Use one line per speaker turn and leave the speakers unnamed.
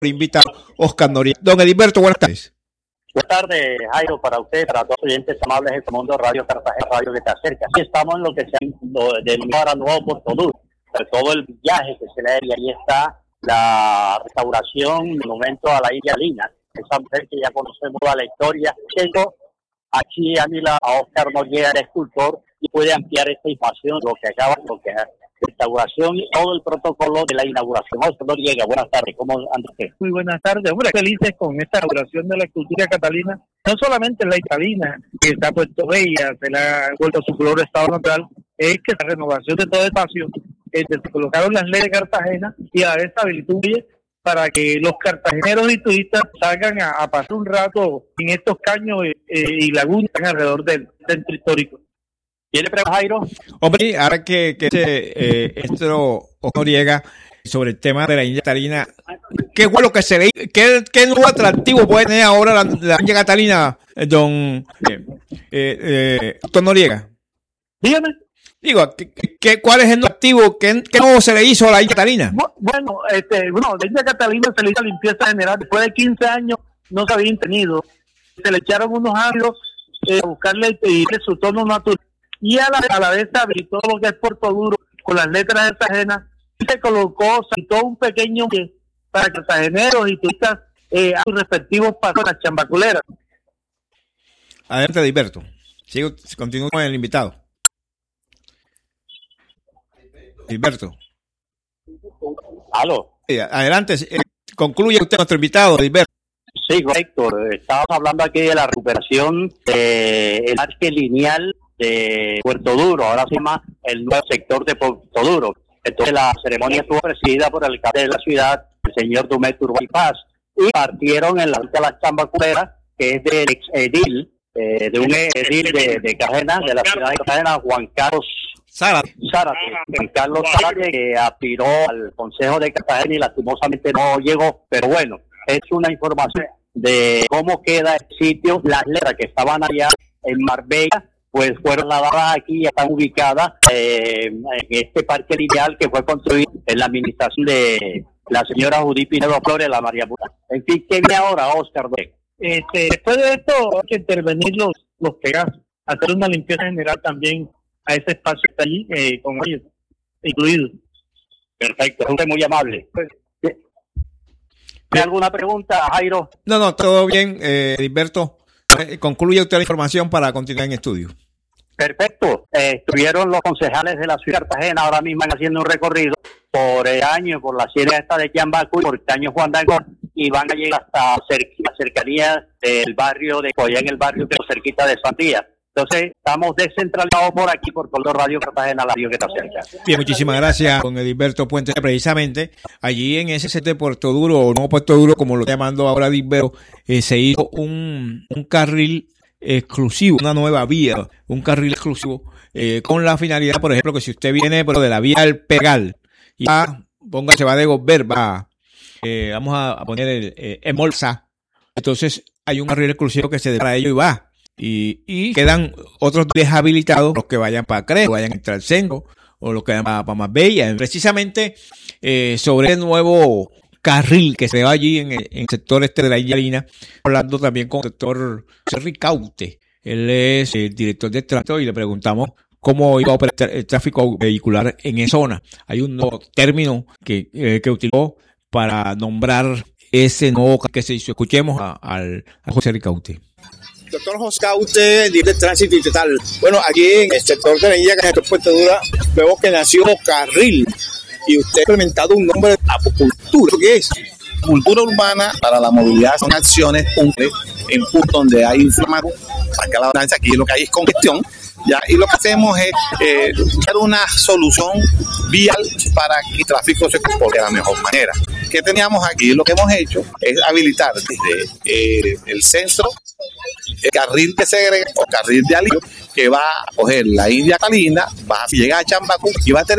invitado Oscar Noriega. Don Edilberto, buenas tardes.
Buenas tardes, Jairo, para usted, para todos los oyentes amables de este mundo, Radio Cartagena, Radio que te acerca. Aquí estamos en lo que se denomina ahora Nuevo Puerto Duro, de todo el viaje que se le da, y ahí está la restauración, monumento a la India Lina, esa mujer que ya conocemos toda la historia. Tengo aquí a mi lado a Oscar Noriega, el escultor, y puede ampliar esta información, lo que acaba, restauración y todo el protocolo de la inauguración. Oscar Noriega, buenas tardes, ¿cómo anda usted?
Muy buenas tardes, hombre, felices con esta inauguración de la escultura catalina. No solamente la Catalina, que se ha puesto bella, se le ha vuelto a su color estado natural, es que la renovación de todo el espacio, se colocaron las leyes de Cartagena y a veces habilitó un día para que los cartageneros y turistas salgan a pasar un rato en estos caños y lagunas alrededor del centro histórico.
¿Tiene preguntas, Jairo?
Hombre, ahora que esto Noriega sobre el tema de la India Catalina, ¿qué fue lo que se ve? ¿Qué nuevo atractivo puede tener ahora la India Catalina, don Noriega?
Dígame.
Digo, ¿cuál es el activo? ¿Qué nuevo se le hizo a la India Catalina?
Bueno, la India Catalina se le hizo limpieza general. Después de 15 años no se habían tenido. Se le echaron unos ácidos a buscarle su tono natural. Y a la vez se habilitó lo que es Puerto Duro con las letras de Cartagena. Y se colocó, se quitó un pequeño para cartageneros y turistas a sus respectivos pasos, las chambaculeras.
Adelante, Edilberto. Continúo con el invitado. Edilberto.
¿Aló?
Adelante, concluye usted nuestro invitado, Edilberto.
Sí, correcto. Estamos hablando aquí de la recuperación del parque lineal de Puerto Duro, ahora se llama el nuevo sector de Puerto Duro. Entonces la ceremonia estuvo presidida por el alcalde de la ciudad, el señor Dumeto Urbán y Paz, y partieron en la ruta de las chambaculeras, que es del ex edil, de un edil de Cartagena, de la ciudad de Cartagena, Juan Carlos Zárate, que aspiró al Consejo de Cartagena y lastimosamente no llegó, pero bueno, es una información de cómo queda el sitio. Las letras que estaban allá en Marbella pues fueron trasladadas aquí y están ubicadas en este parque lineal que fue construido en la administración de la señora Judith Pinedo Flores, la María Pura. En fin, ¿qué viene ahora, Oscar?
Después de esto hay que intervenir los Pegasos, hacer una limpieza general también a ese espacio que está allí, con ellos incluidos.
Perfecto, es muy amable. ¿Tiene alguna pregunta, Jairo?
No, todo bien, Edilberto. Concluye usted la información para continuar en estudio.
Perfecto. Estuvieron los concejales de la ciudad de Cartagena ahora mismo haciendo un recorrido por el año, por la sierra esta de Chambacu y por el caño Juan Dangond, y van a llegar hasta la cercanía del barrio de Coya, en el barrio que es cerquita de Santía. Entonces, estamos descentralizados por aquí, por todo Radio Cartagena, la radio que está cerca.
Bien, muchísimas gracias, don Edilberto Puente. Precisamente, allí en ese set de Puerto Duro, o no Puerto Duro, como lo está llamando ahora Edilberto, se hizo un carril exclusivo, una nueva vía, un carril exclusivo, con la finalidad, por ejemplo, que si usted viene de la vía del Pegal, y se va de Gobert, vamos a poner el Molsa, entonces hay un carril exclusivo que se da para ello y va. Y quedan otros deshabilitados, los que vayan para Crespo, vayan a entrar al centro, o los que vayan para Marbella. Precisamente sobre el nuevo carril que se va allí en el sector este de la India Lina, hablando también con el doctor Ricaute. Él es el director de tránsito y le preguntamos cómo iba a operar el tráfico vehicular en esa zona. Hay un nuevo término que utilizó para nombrar ese nuevo que se hizo. Escuchemos a José Ricaute.
Doctor José Caute, director de tránsito y tal. Bueno, aquí en el sector de la India, que es el Puerto Dura, vemos que nació como carril y usted ha implementado un nombre de apocultura. ¿Qué es? Cultura urbana para la movilidad son acciones en puntos donde hay inflamación. Acá la verdad, aquí lo que hay es congestión. ¿Ya? Y lo que hacemos es buscar una solución vial para que el tráfico se comporte de la mejor manera. ¿Qué teníamos aquí? Lo que hemos hecho es habilitar desde el centro el carril de segrega o carril de alivio que va a coger la India Catalina, va a llegar a Chambacu y va a tener